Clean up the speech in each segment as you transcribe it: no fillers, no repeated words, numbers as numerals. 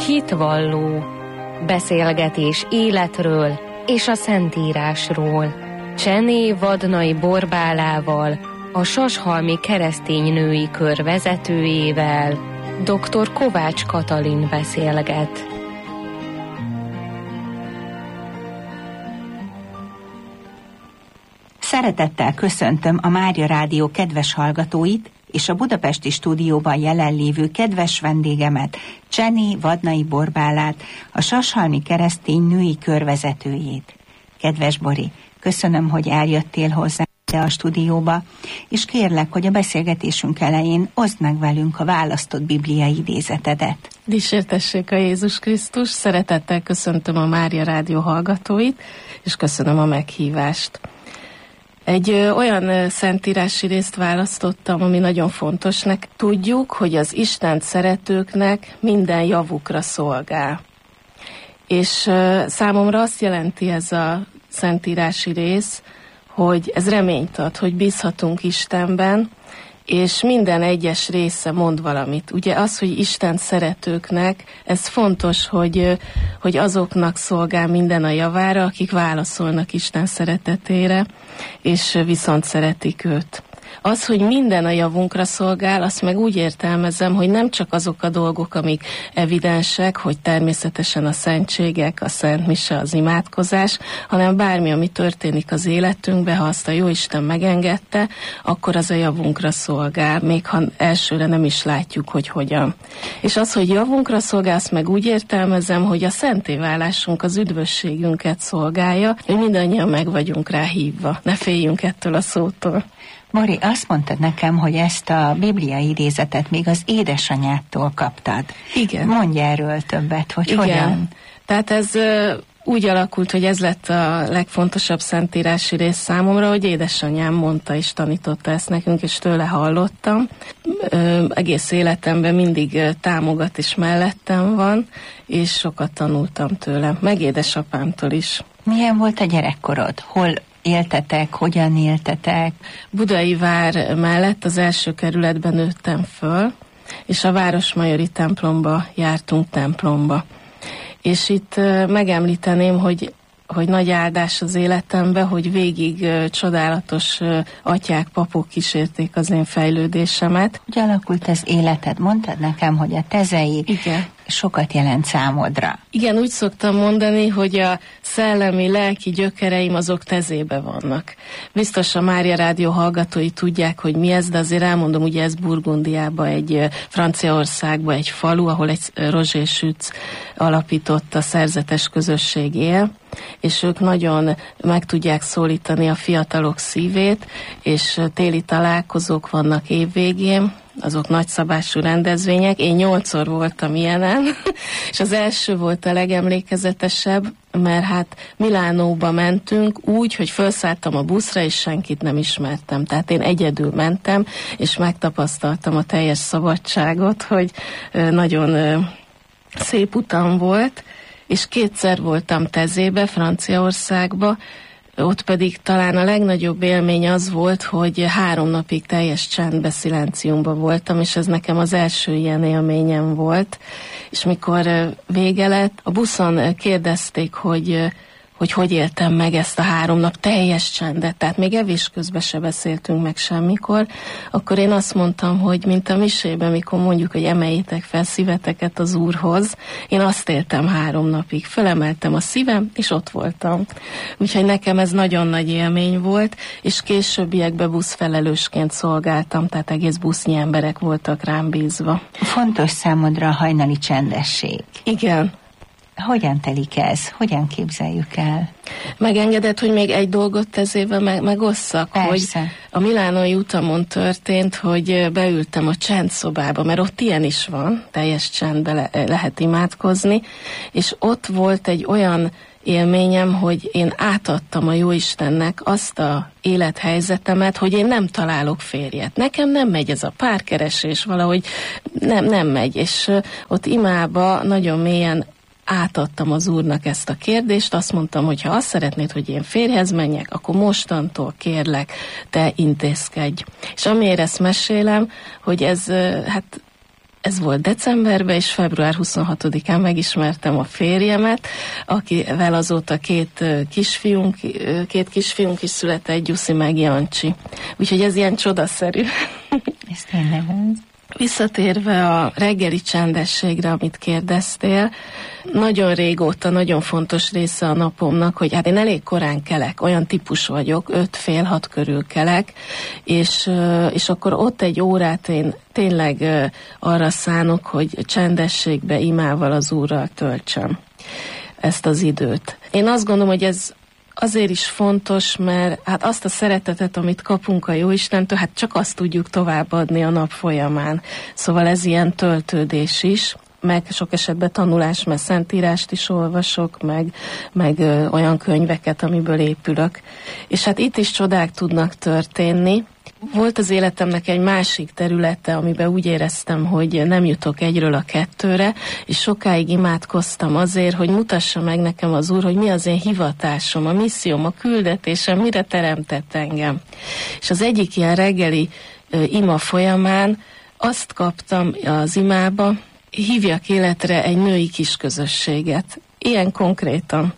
hitvalló, beszélgetés életről és a Szentírásról. Csené Vadnai Borbálával, a Sashalmi Keresztény Női Kör vezetőjével dr. Kovács Katalin beszélget. Szeretettel köszöntöm a Mária Rádió kedves hallgatóit és a budapesti stúdióban jelenlévő kedves vendégemet, Csené Vadnai Borbálát, a Sashalmi Keresztény Női Kör vezetőjét. Kedves Bori, köszönöm, hogy eljöttél hozzá a stúdióba, és kérlek, hogy a beszélgetésünk elején oszd meg velünk a választott bibliai idézetedet. Dicsértessék a Jézus Krisztus, szeretettel köszöntöm a Mária Rádió hallgatóit, és köszönöm a meghívást. Egy olyan szentírási részt választottam, ami nagyon fontosnak. Tudjuk, hogy az Istent szeretőknek minden javukra szolgál. És számomra azt jelenti ez a szentírási rész, hogy ez reményt ad, hogy bízhatunk Istenben, és minden egyes része mond valamit. Ugye az, hogy Isten szeretőknek, ez fontos, hogy azoknak szolgál minden a javára, akik válaszolnak Isten szeretetére, és viszont szeretik őt. Az, hogy minden a javunkra szolgál, azt meg úgy értelmezem, hogy nem csak azok a dolgok, amik evidensek, hogy természetesen a szentségek, a szent mise, az imádkozás, hanem bármi, ami történik az életünkben, ha azt a Jóisten megengedte, akkor az a javunkra szolgál, még ha elsőre nem is látjuk, hogy hogyan. És az, hogy javunkra szolgál, azt meg úgy értelmezem, hogy a szentéválásunk az üdvösségünket szolgálja, hogy mindannyian meg vagyunk rá hívva. Ne féljünk ettől a szótól. Mori, azt mondtad nekem, hogy ezt a bibliai idézetet még az édesanyádtól kaptad. Igen. Mondj erről többet, hogy igen. Hogyan? Tehát ez úgy alakult, hogy ez lett a legfontosabb szentírási rész számomra, hogy édesanyám mondta és tanította ezt nekünk, és tőle hallottam. Egész életemben mindig támogat és mellettem van, és sokat tanultam tőle, meg édesapámtól is. Milyen volt a gyerekkorod? Hol éltetek, hogyan éltetek? Budai vár mellett az első kerületben nőttem föl, és a Városmajori templomba jártunk templomba. És itt megemlíteném, hogy nagy áldás az életemben, hogy végig csodálatos atyák, papok kísérték az én fejlődésemet. Hogy alakult az életed? Mondtad nekem, hogy a tezei igen. sokat jelent számodra. Igen, úgy szoktam mondani, hogy a szellemi, lelki gyökereim azok tezébe vannak. Biztos a Mária Rádió hallgatói tudják, hogy mi ez, de azért elmondom, ugye ez Burgundiában, egy Franciaországban egy falu, ahol egy Roger Schütz alapította szerzetes közösség él, és ők nagyon meg tudják szólítani a fiatalok szívét, és téli találkozók vannak évvégén, azok nagyszabású rendezvények. Én 8-szor voltam ilyenen, és az első volt a legemlékezetesebb, mert hát Milánóba mentünk úgy, hogy felszálltam a buszra, és senkit nem ismertem. Tehát én egyedül mentem, és megtapasztaltam a teljes szabadságot, hogy nagyon szép utam volt, és 2-szer voltam tezébe, Franciaországba, ott pedig talán a legnagyobb élmény az volt, hogy 3 napig teljes csendbe, szilenciumban voltam, és ez nekem az első ilyen élményem volt. És mikor vége lett, a buszon kérdezték, hogy éltem meg ezt a 3 nap teljes csendet, tehát még evés közben se beszéltünk meg semmikor, akkor én azt mondtam, hogy mint a misében, mikor mondjuk, hogy emeljétek fel szíveteket az Úrhoz, én azt éltem 3 napig, fölemeltem a szívem, és ott voltam. Úgyhogy nekem ez nagyon nagy élmény volt, és későbbiekben buszfelelősként szolgáltam, tehát egész busznyi emberek voltak rám bízva. Fontos számodra a hajnali csendesség. Igen. Hogyan telik ez? Hogyan képzeljük el? Megengedett, hogy még egy dolgot tezébe megosszak, persze. Hogy a milánói utamon történt, hogy beültem a csendszobába, mert ott ilyen is van, teljes csendbe lehet imádkozni, és ott volt egy olyan élményem, hogy én átadtam a Jóistennek azt a élethelyzetemet, hogy én nem találok férjet. Nekem nem megy ez a párkeresés, valahogy nem megy, és ott imába nagyon mélyen átadtam az Úrnak ezt a kérdést, azt mondtam, hogy ha azt szeretnéd, hogy én férjhez menjek, akkor mostantól kérlek, te intézkedj. És amiért ezt mesélem, hogy ez, hát Ez volt decemberben, és február 26-án megismertem a férjemet, akivel azóta két kisfiunk is született, Gyuszi meg Jancsi. Úgyhogy ez ilyen csodaszerű. Ez tényleg az. Visszatérve a reggeli csendességre, amit kérdeztél, nagyon régóta, nagyon fontos része a napomnak, hogy hát én elég korán kelek, olyan típus vagyok, 5-5:30 körül kelek, és akkor ott egy órát én tényleg arra szánok, hogy csendességbe, imával az Úrral töltsem ezt az időt. Én azt gondolom, hogy ez azért is fontos, mert hát azt a szeretetet, amit kapunk a Jóistentől, hát csak azt tudjuk továbbadni a nap folyamán. Szóval ez ilyen töltődés is, meg sok esetben tanulás, mert Szentírást is olvasok, meg olyan könyveket, amiből épülök. És hát itt is csodák tudnak történni. Volt az életemnek egy másik területe, amiben úgy éreztem, hogy nem jutok 1-ről 2-re, és sokáig imádkoztam azért, hogy mutassa meg nekem az Úr, hogy mi az én hivatásom, a misszióm, a küldetésem, mire teremtett engem. És az egyik ilyen reggeli ima folyamán azt kaptam az imába, hívjak életre egy női kisközösséget. Ilyen konkrétan.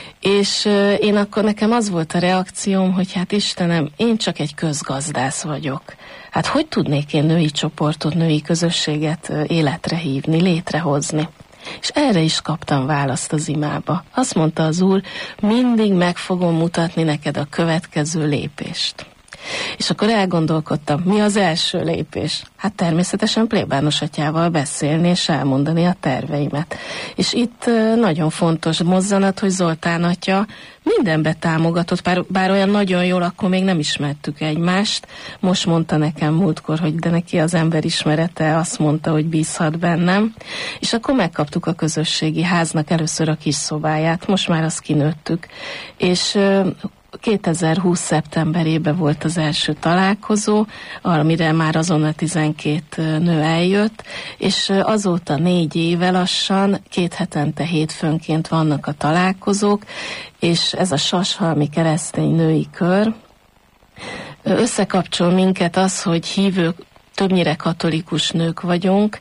És én akkor nekem az volt a reakcióm, hogy hát Istenem, én csak egy közgazdász vagyok. Hát hogy tudnék én női csoportot, női közösséget életre hívni, létrehozni? És erre is kaptam választ az imába. Azt mondta az Úr, mindig meg fogom mutatni neked a következő lépést. És akkor elgondolkodtam, mi az első lépés? Hát természetesen plébános atyával beszélni és elmondani a terveimet. És itt nagyon fontos mozzanat, hogy Zoltán atya mindenbe támogatott, bár olyan nagyon jól, akkor még nem ismertük egymást. Most mondta nekem múltkor, hogy de neki az emberismerete azt mondta, hogy bízhat bennem. És akkor megkaptuk a közösségi háznak először a kis szobáját, most már azt kinőttük. És 2020. szeptemberében volt az első találkozó, amire már azonnal 12 nő eljött, és azóta 4 éve lassan, 2 hetente hétfőnként vannak a találkozók, és ez a Sashalmi keresztény női kör összekapcsol minket az, hogy hívők, többnyire katolikus nők vagyunk,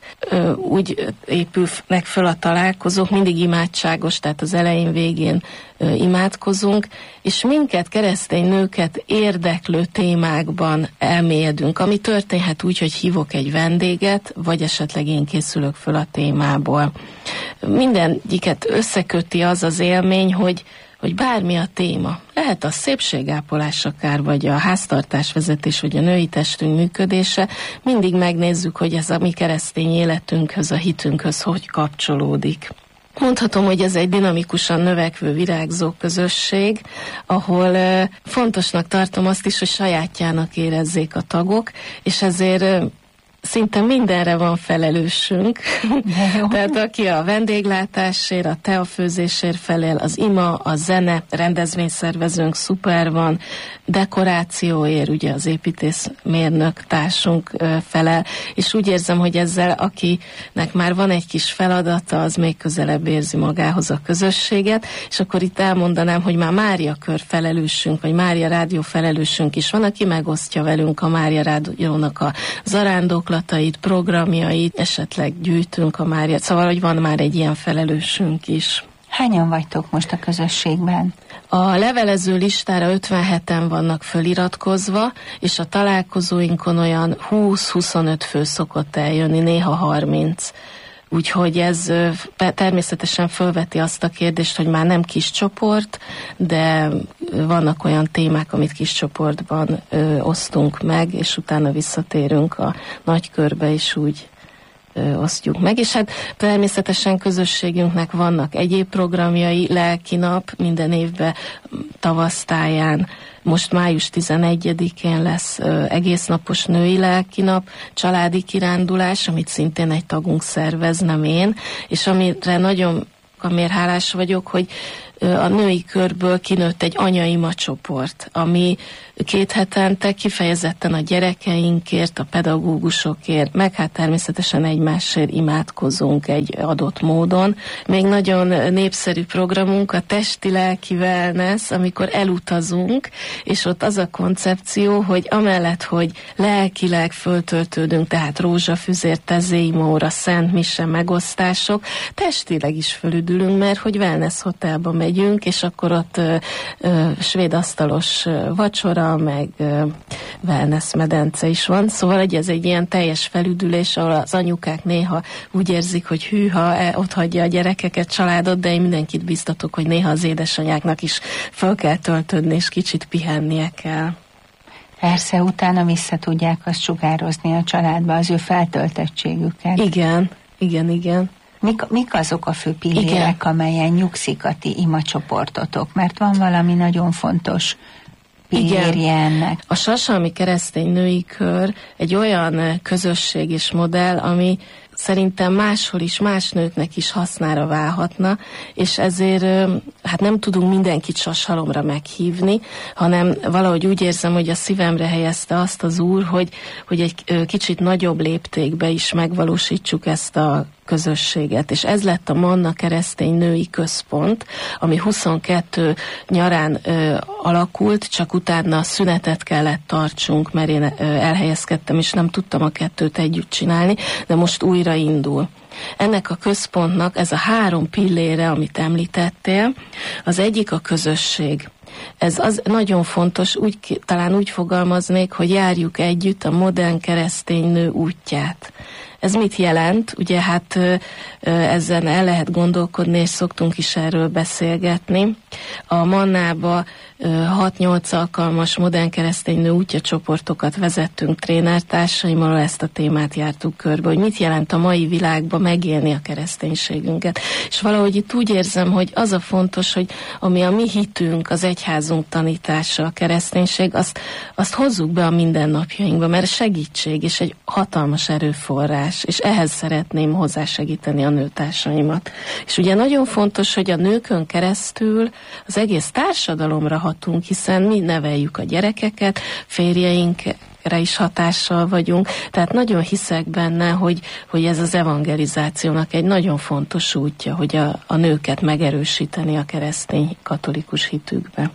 úgy épülnek föl a találkozók, mindig imádságos, tehát az elején, végén imádkozunk, és minket, keresztény nőket érdeklő témákban elmélyedünk, ami történhet úgy, hogy hívok egy vendéget, vagy esetleg én készülök föl a témából. Mindegyiket összeköti az az élmény, hogy bármi a téma. Lehet a szépségápolás akár, vagy a háztartásvezetés, vagy a női testünk működése. Mindig megnézzük, hogy ez a mi keresztény életünkhöz, a hitünkhöz hogy kapcsolódik. Mondhatom, hogy ez egy dinamikusan növekvő, virágzó közösség, ahol fontosnak tartom azt is, hogy sajátjának érezzék a tagok, és ezért szinte mindenre van felelősünk. Tehát aki a vendéglátásért, a teafőzésért felel, az ima, a zene, rendezvényszervezőnk szuper van, dekorációért, ugye az építészmérnök társunk felel, és úgy érzem, hogy ezzel akinek már van egy kis feladata, az még közelebb érzi magához a közösséget, és akkor itt elmondanám, hogy már Mária kör felelősünk, vagy Mária Rádió felelősünk is van, aki megosztja velünk a Mária Rádiónak a zarándoklatait, programjait, esetleg gyűjtünk a Mária, szóval, hogy van már egy ilyen felelősünk is. Hányan vagytok most a közösségben? A levelező listára 57-en vannak föliratkozva, és a találkozóinkon olyan 20-25 fő szokott eljönni, néha 30. Úgyhogy ez természetesen fölveti azt a kérdést, hogy már nem kis csoport, de vannak olyan témák, amit kis csoportban osztunk meg, és utána visszatérünk a nagy körbe, és úgy osztjuk meg, és hát természetesen közösségünknek vannak egyéb programjai, lelkinap minden évben tavasztáján, most május 11-én lesz egésznapos női lelkinap, családi kirándulás, amit szintén egy tagunk szervez, nem én, és amire nagyon amiért hálás vagyok, hogy a női körből kinőtt egy anyaima csoport, ami 2 hetente kifejezetten a gyerekeinkért, a pedagógusokért, meg hát természetesen egymásért imádkozunk egy adott módon. Még nagyon népszerű programunk a testi-lelki wellness, amikor elutazunk, és ott az a koncepció, hogy amellett, hogy lelkileg föltöltődünk, tehát rózsafüzér, tezéimóra, szent mise, megosztások, testileg is fölüdülünk, mert hogy wellness hotelba megyünk, és akkor ott svéd asztalos vacsora, meg wellness medence is van, szóval ez egy ilyen teljes felüdülés, ahol az anyukák néha úgy érzik, hogy hűha, ott hagyja a gyerekeket, családot, de én mindenkit biztatok, hogy néha az édesanyáknak is föl kell töltődni, és kicsit pihennie kell. Persze, utána vissza tudják azt sugározni a családba, az ő feltöltettségüket. Igen. Mik azok a fő pillérek, amelyen nyugszik a ti imacsoportotok? Mert van valami nagyon fontos pillérje ennek. A Sashalmi Keresztény Női Kör egy olyan közösség és modell, ami szerintem máshol is, más nőknek is hasznára válhatna, és ezért hát nem tudunk mindenkit Sashalomra meghívni, hanem valahogy úgy érzem, hogy a szívemre helyezte azt az Úr, hogy egy kicsit nagyobb léptékbe is megvalósítsuk ezt a közösséget, és ez lett a Manna Keresztény Női Központ, ami 22 nyarán alakult, csak utána szünetet kellett tartsunk, mert én elhelyezkedtem, és nem tudtam a 2-t együtt csinálni, de most újra indul. Ennek a központnak ez a 3 pillére, amit említettél, az egyik a közösség. Ez az nagyon fontos, talán úgy fogalmaznék, hogy járjuk együtt a modern keresztény nő útját. Ez mit jelent? Ugye hát ezen el lehet gondolkodni, és szoktunk is erről beszélgetni. A Mannába 6-8 alkalmas modern keresztény nő útja csoportokat vezettünk trénertársaimmal, ezt a témát jártuk körbe, hogy mit jelent a mai világban megélni a kereszténységünket. És valahogy itt úgy érzem, hogy az a fontos, hogy ami a mi hitünk, az egyházunk tanítása, a kereszténység, azt hozzuk be a mindennapjainkba, mert segítség és egy hatalmas erőforrás, és ehhez szeretném hozzásegíteni a nőtársaimat. És ugye nagyon fontos, hogy a nőkön keresztül az egész társadalomra hatunk, hiszen mi neveljük a gyerekeket, férjeinkre is hatással vagyunk, tehát nagyon hiszek benne, hogy ez az evangelizációnak egy nagyon fontos útja, hogy a nőket megerősíteni a keresztény katolikus hitükbe.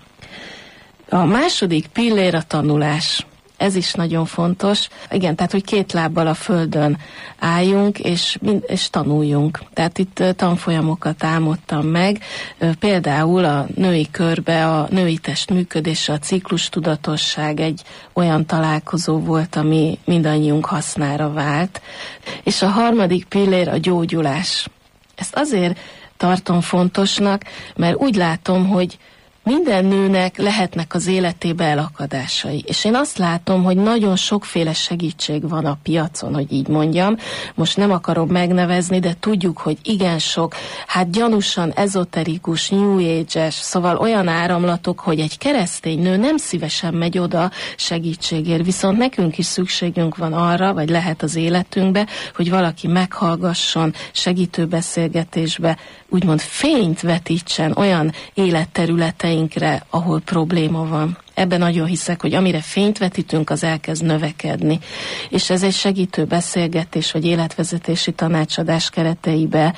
A második pillér a tanulás. Ez is nagyon fontos. Igen, tehát, hogy 2 lábbal a földön álljunk, és tanuljunk. Tehát itt tanfolyamokat álmodtam meg. Például a női körbe a női test működése, a ciklustudatosság egy olyan találkozó volt, ami mindannyiunk hasznára vált. És a harmadik pillér a gyógyulás. Ezt azért tartom fontosnak, mert úgy látom, hogy minden nőnek lehetnek az életébe elakadásai. És én azt látom, hogy nagyon sokféle segítség van a piacon, hogy így mondjam. Most nem akarom megnevezni, de tudjuk, hogy igen sok, hát gyanúsan ezoterikus, new age-es, szóval olyan áramlatok, hogy egy keresztény nő nem szívesen megy oda segítségért, viszont nekünk is szükségünk van arra, vagy lehet az életünkbe, hogy valaki meghallgasson, segítő beszélgetésbe, úgymond fényt vetítsen olyan életterületeinkre, ahol probléma van. Ebben nagyon hiszek, hogy amire fényt vetítünk, az elkezd növekedni. És ez egy segítő beszélgetés, vagy életvezetési tanácsadás kereteibe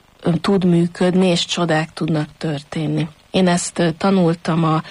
tud működni, és csodák tudnak történni. Én ezt tanultam a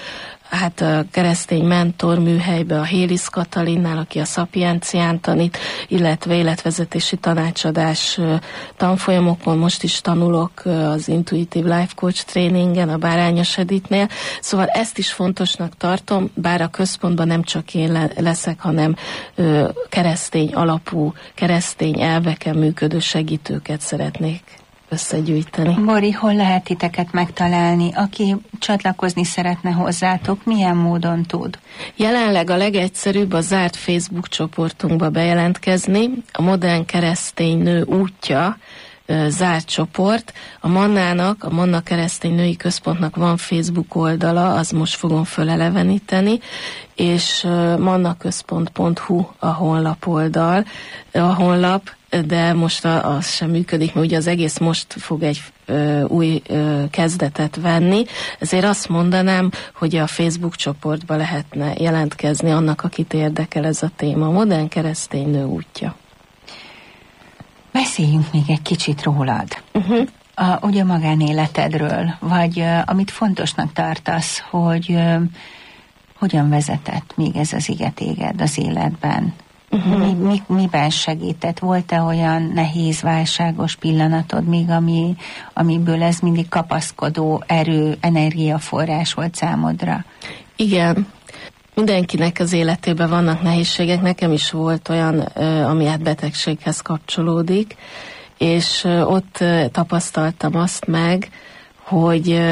keresztény mentor műhelybe, a Hélisz Katalinnál, aki a Szapiencián tanít, illetve életvezetési tanácsadás tanfolyamokon. Most is tanulok az Intuitive Life Coach tréningen, a Bárányos Editnél. Szóval ezt is fontosnak tartom, bár a központban nem csak én leszek, hanem keresztény alapú, keresztény elveken működő segítőket szeretnék összegyűjteni. Bori, hol lehet titeket megtalálni? Aki csatlakozni szeretne hozzátok, milyen módon tud? Jelenleg a legegyszerűbb a zárt Facebook csoportunkba bejelentkezni. A Modern Keresztény Nő útja zárt csoport. A Mannának, a Manna Keresztény Női Központnak van Facebook oldala, az most fogom föleleveníteni, és mannaközpont.hu a honlap oldal, de most az sem működik, mert ugye az egész most fog egy új kezdetet venni, ezért azt mondanám, hogy a Facebook csoportba lehetne jelentkezni annak, akit érdekel ez a téma. A modern keresztény nő útja. Beszéljünk még egy kicsit rólad. Ugye a magánéletedről, vagy amit fontosnak tartasz, hogy hogyan vezetett még ez az ige téged az életben? Miben segített? Volt-e olyan nehéz, válságos pillanatod még, amiből ez mindig kapaszkodó erő, energiaforrás volt számodra? Igen. Mindenkinek az életében vannak nehézségek. Nekem is volt olyan, ami hát betegséghez kapcsolódik, és ott tapasztaltam azt meg, hogy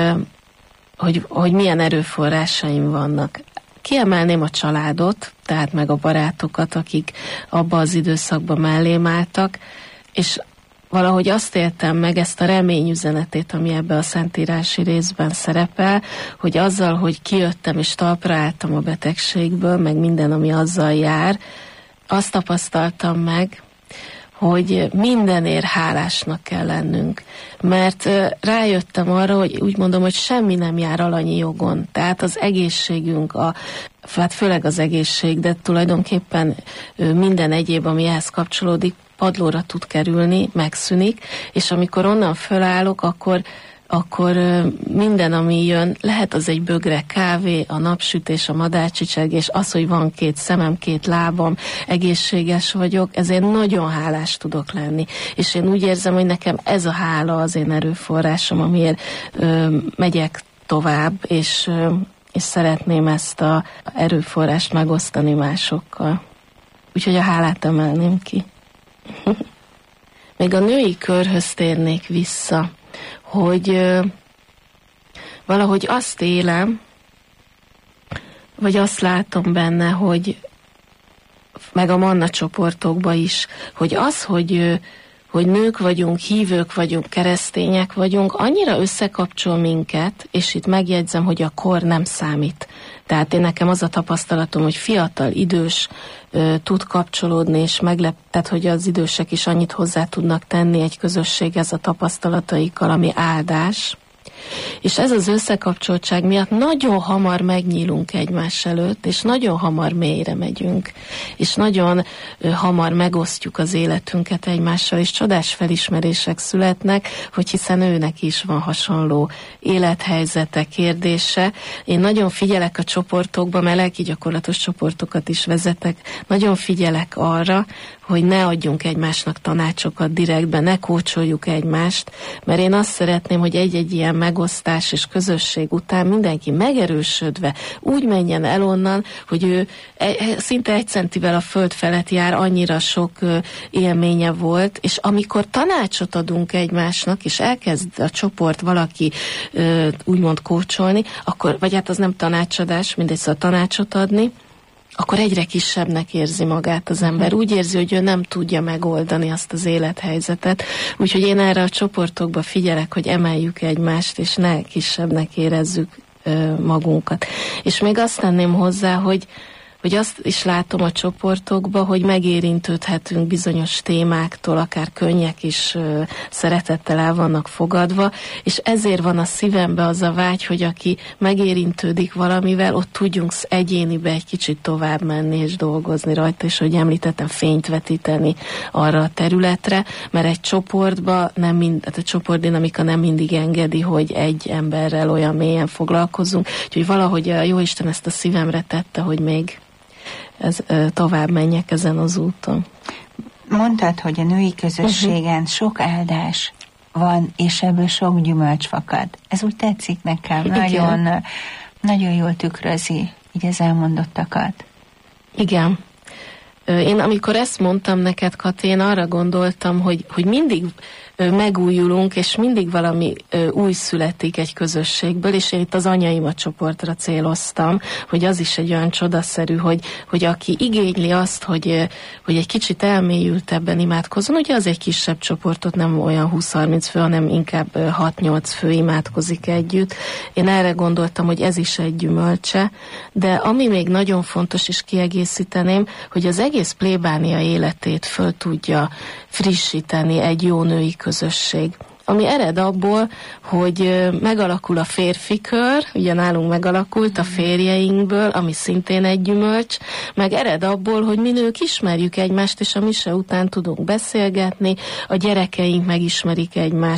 milyen erőforrásaim vannak. Kiemelném a családot, tehát meg a barátokat, akik abba az időszakban mellém álltak, és valahogy azt éltem meg, ezt a reményüzenetét, ami ebbe a szentírási részben szerepel, hogy azzal, hogy kijöttem és talpra álltam a betegségből, meg minden, ami azzal jár, azt tapasztaltam meg, hogy mindenért hálásnak kell lennünk. Mert rájöttem arra, hogy úgy mondom, hogy semmi nem jár alanyi jogon. Tehát az egészségünk, hát főleg az egészség, de tulajdonképpen minden egyéb, ami ehhez kapcsolódik, padlóra tud kerülni, megszűnik, és amikor onnan fölállok, akkor minden, ami jön, lehet az egy bögre kávé, a napsütés, a madárcsicsegés, az, hogy van 2 szemem, 2 lábam, egészséges vagyok, ezért nagyon hálás tudok lenni. És én úgy érzem, hogy nekem ez a hála az én erőforrásom, amiért megyek tovább, és szeretném ezt az erőforrást megosztani másokkal. Úgyhogy a hálát emelném ki. Még a női körhöz térnék vissza, hogy valahogy azt élem, vagy azt látom benne, hogy meg a Manna csoportokban is, hogy az, hogy nők vagyunk, hívők vagyunk, keresztények vagyunk, annyira összekapcsol minket, és itt megjegyzem, hogy a kor nem számít. Tehát én nekem az a tapasztalatom, hogy fiatal, idős tud kapcsolódni, és tehát, hogy az idősek is annyit hozzá tudnak tenni egy közösséghez a tapasztalataikkal, ami áldás. És ez az összekapcsoltság miatt nagyon hamar megnyílunk egymás előtt, és nagyon hamar mélyre megyünk, és nagyon hamar megosztjuk az életünket egymással, és csodás felismerések születnek, hogy hiszen őnek is van hasonló élethelyzete, kérdése. Én nagyon figyelek a csoportokba, mert lelki gyakorlatos csoportokat is vezetek, nagyon figyelek arra, hogy ne adjunk egymásnak tanácsokat direktben, ne kócsoljuk egymást, mert én azt szeretném, hogy egy-egy ilyen megosztás és közösség után mindenki megerősödve úgy menjen el onnan, hogy ő szinte 1 centivel a föld felett jár, annyira sok élménye volt, és amikor tanácsot adunk egymásnak, és elkezd a csoport valaki úgymond kócsolni, akkor, vagy hát az nem tanácsadás, mindegy, szóval tanácsot adni, akkor egyre kisebbnek érzi magát az ember. Úgy érzi, hogy ő nem tudja megoldani azt az élethelyzetet. Úgyhogy én erre a csoportokba figyelek, hogy emeljük egymást, és ne kisebbnek érezzük magunkat. És még azt tenném hozzá, hogy azt is látom a csoportokban, hogy megérintődhetünk bizonyos témáktól, akár könnyek is szeretettel el vannak fogadva, és ezért van a szívembe az a vágy, hogy aki megérintődik valamivel, ott tudjunk egyénibe egy kicsit tovább menni és dolgozni rajta, és hogy említettem, fényt vetíteni arra a területre, mert egy csoportban a csoportdinamika nem mindig engedi, hogy egy emberrel olyan mélyen foglalkozzunk, úgyhogy valahogy a Jóisten ezt a szívemre tette, hogy még tovább menjek ezen az úton. Mondtad, hogy a női közösségen sok áldás van, és ebből sok gyümölcs fakad. Ez úgy tetszik nekem. Nagyon jól tükrözi így az elmondottakat. Igen. Én amikor ezt mondtam neked, Kati, én arra gondoltam, hogy mindig megújulunk, és mindig valami új születik egy közösségből, és én itt az Anyaima csoportra céloztam, hogy az is egy olyan csodaszerű, hogy aki igényli azt, hogy egy kicsit elmélyültebben imádkozzon, ugye az egy kisebb csoportot, nem olyan 20-30 fő, hanem inkább 6-8 fő imádkozik együtt. Én erre gondoltam, hogy ez is egy gyümölcse, de ami még nagyon fontos, és kiegészíteném, hogy az egész plébánia életét föl tudja frissíteni egy jó női közösség, ami ered abból, hogy megalakul a férfi kör, ugye nálunk megalakult a férjeinkből, ami szintén egy gyümölcs, meg ered abból, hogy mi nők ismerjük egymást, és a mise után tudunk beszélgetni, a gyerekeink megismerik egymást,